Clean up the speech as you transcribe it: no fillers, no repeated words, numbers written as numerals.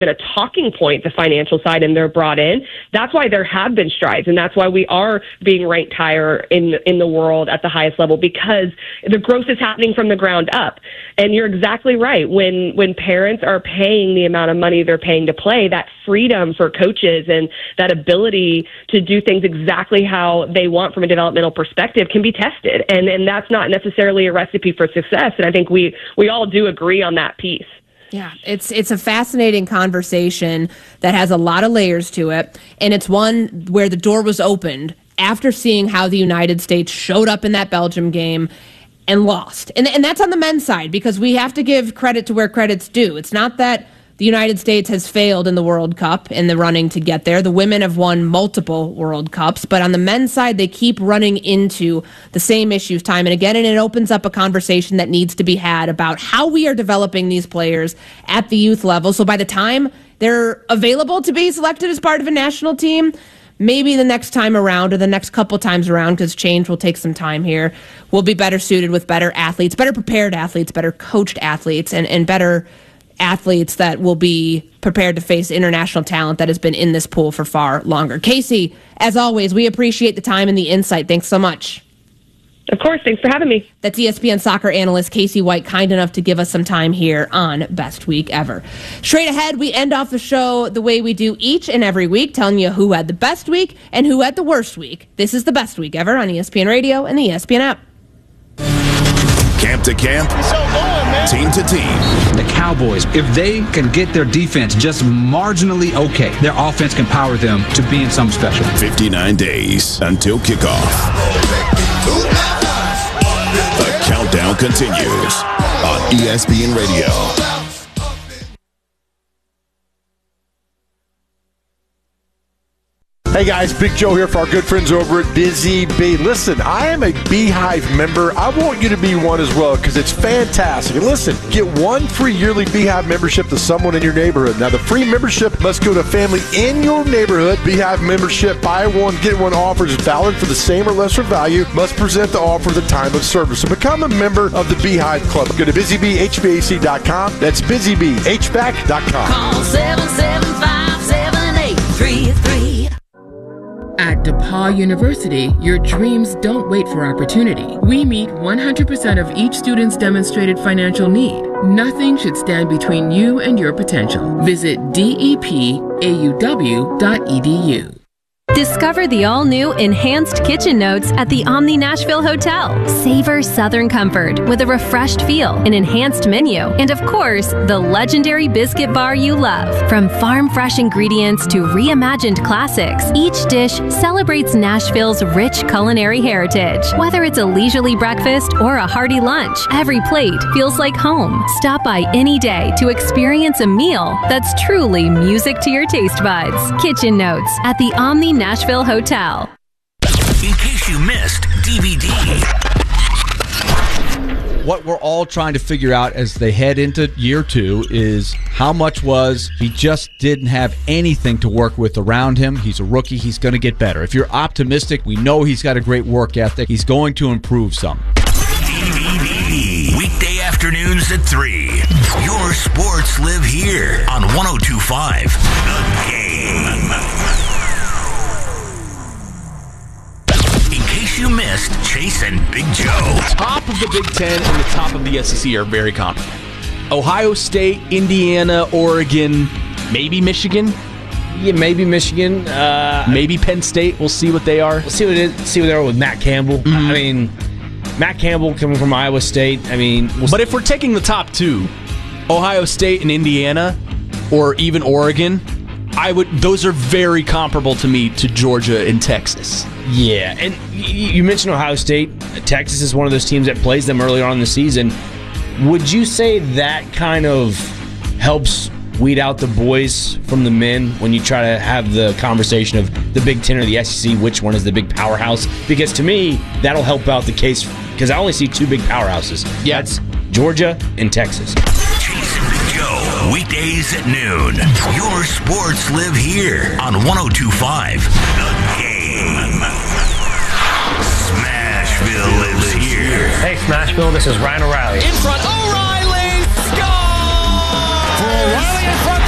been a talking point, the financial side, and they're brought in. That's why there have been strides, and that's why we are being ranked higher in the world at the highest level, because the growth is happening from the ground up. And you're exactly right. When parents are paying the amount of money they're paying to play, that freedom for coaches and that ability to do things exactly how they want from a developmental perspective can be tested. And that's not necessarily a recipe for success. And I think we all do agree on that piece. Yeah, it's a fascinating conversation that has a lot of layers to it, and it's one where the door was opened after seeing how the United States showed up in that Belgium game and lost. And that's on the men's side, because we have to give credit to where credit's due. It's not that the United States has failed in the World Cup in the running to get there. The women have won multiple World Cups, but on the men's side, they keep running into the same issues time and again, and it opens up a conversation that needs to be had about how we are developing these players at the youth level. So by the time they're available to be selected as part of a national team, maybe the next time around or the next couple times around, because change will take some time here, we'll be better suited with better athletes, better prepared athletes, better coached athletes, and better athletes that will be prepared to face international talent that has been in this pool for far longer. Casey, as always, we appreciate the time and the insight. Thanks so much. Of course. Thanks for having me. That's ESPN soccer analyst Casey White, kind enough to give us some time here on Best Week Ever. Straight ahead, we end off the show the way we do each and every week, telling you who had the best week and who had the worst week. This is the Best Week Ever on ESPN Radio and the ESPN app. Camp to camp, team to team. The Cowboys, if they can get their defense just marginally okay, their offense can power them to being something special. 59 days until kickoff. The countdown continues on ESPN Radio. Hey guys, Big Joe here for our good friends over at Busy Bee. Listen, I am a Beehive member. I want you to be one as well because it's fantastic. And listen, get one free yearly Beehive membership to someone in your neighborhood. Now, the free membership must go to a family in your neighborhood. Beehive membership, buy one, get one offer is valid for the same or lesser value. Must present the offer at the time of service. So become a member of the Beehive Club. Go to busybhvac.com. That's busybhvac.com. Call 775-7833. At DePauw University, your dreams don't wait for opportunity. We meet 100% of each student's demonstrated financial need. Nothing should stand between you and your potential. Visit depauw.edu. Discover the all-new Enhanced Kitchen Notes at the Omni Nashville Hotel. Savor Southern comfort with a refreshed feel, an enhanced menu, and of course, the legendary biscuit bar you love. From farm-fresh ingredients to reimagined classics, each dish celebrates Nashville's rich culinary heritage. Whether it's a leisurely breakfast or a hearty lunch, every plate feels like home. Stop by any day to experience a meal that's truly music to your taste buds. Kitchen Notes at the Omni Nashville Hotel. In case you missed DVD. What we're all trying to figure out as they head into year 2 is how much was he just didn't have anything to work with around him. He's a rookie. He's going to get better. If you're optimistic, we know he's got a great work ethic. He's going to improve some. DVD. Weekday afternoons at 3. Your sports live here on 102.5 The Game. In case you missed, Chase and Big Joe. Top of the Big Ten and the top of the SEC are very comparable. Ohio State, Indiana, Oregon, maybe Michigan. Yeah, maybe Michigan. Maybe Penn State. We'll see what they are. We'll see what they are with Matt Campbell. Mm-hmm. I mean, Matt Campbell coming from Iowa State. I mean, but if we're taking the top 2, Ohio State and Indiana, or even Oregon, those are very comparable to me to Georgia and Texas. Yeah, and you mentioned Ohio State. Texas is one of those teams that plays them earlier on in the season. Would you say that kind of helps weed out the boys from the men when you try to have the conversation of the Big Ten or the SEC, which one is the big powerhouse? Because to me, that'll help out the case, because I only see 2 big powerhouses. Yeah. That's Georgia and Texas. Jason Big Joe, weekdays at noon. Your sports live here on 102.5 The Game. Smashville lives here. Hey, Smashville, this is Ryan O'Reilly. In front, O'Reilly! Score! For O'Reilly in front